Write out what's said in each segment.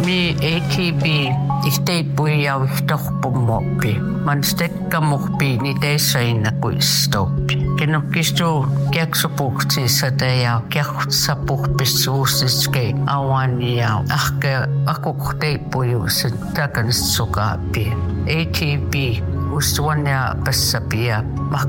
Mi ATB ihteipuia ihtorpummopi. Man stekkamurpi ni teissaina kuistopi. Kenokkistu kiaksupuhtiisata ja kiaksapurpissuusitske awania ahke akuhteipujuusen takanissukaapi. ATB ustuania passapia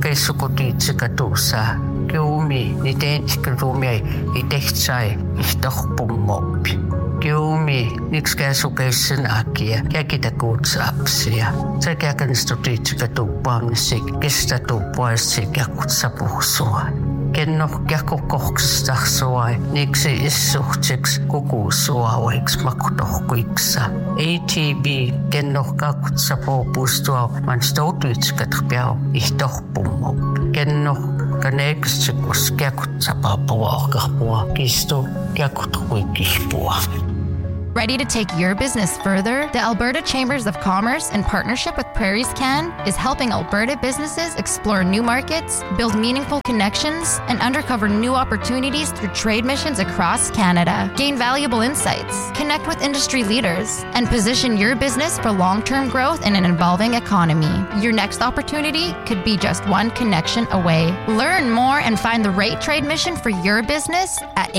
mahkeissukutiitsikatuussa. Kiumi ni teentikkatumia itehtsai ihtorpummopi. Kiumi nikskäsukeissin akia kiakitakuutsaapsia. Sekä kanistutiitsikatuuppaamisi kestätuuppaisi kiakutsapuhsua. Kenno kiakkokohksistahsuai niksi issuhtsiksi kukuusuauiksi makutohkuiksa. ATB kenno kaakutsapuupustua man stoutuitsikatpiao ihtorpummo. Kenno kaneeksikus kiakutsapaapua ohkahpua kistu kiakutkuikihpua. Ready to take your business further? The Alberta Chambers of Commerce, in partnership with Prairies Can, is helping Alberta businesses explore new markets, build meaningful connections, and uncover new opportunities through trade missions across Canada. Gain valuable insights, connect with industry leaders, and position your business for long-term growth in an evolving economy. Your next opportunity could be just one connection away. Learn more and find the right trade mission for your business at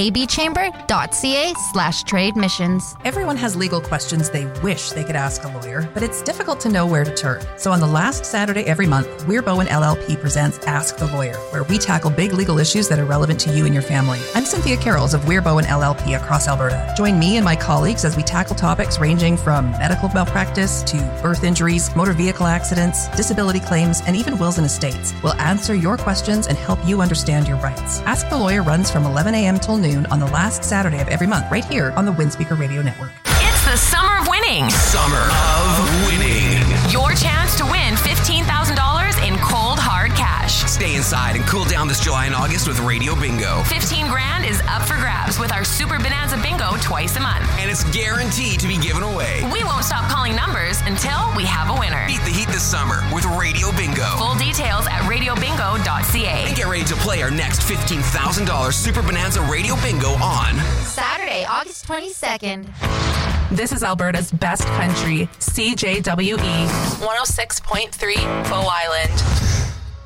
abchamber.ca/trade missions. Everyone has legal questions they wish they could ask a lawyer, but it's difficult to know where to turn. So on the last Saturday every month, Weir Bowen LLP presents Ask the Lawyer, where we tackle big legal issues that are relevant to you and your family. I'm Cynthia Carrolls of Weir Bowen LLP across Alberta. Join me and my colleagues as we tackle topics ranging from medical malpractice to birth injuries, motor vehicle accidents, disability claims, and even wills and estates. We'll answer your questions and help you understand your rights. Ask the Lawyer runs from 11 a.m. till noon on the last Saturday of every month, right here on the Windspeaker Radio Network. It's the Summer of Winning. Summer of Winning. Your chance to win $15,000 in cold, hard cash. Stay inside and cool down this July and August with Radio Bingo. 15 grand is up for grabs with our Super Bonanza Bingo twice a month. And it's guaranteed to be given away. We won't stop calling numbers until we have a winner. Beat the heat this summer with Radio Bingo. Full details at radiobingo.ca. And get ready to play our next $15,000 Super Bonanza Radio Bingo on Saturday, August 22nd. This is Alberta's best country, CJWE 106.3 Bow Island.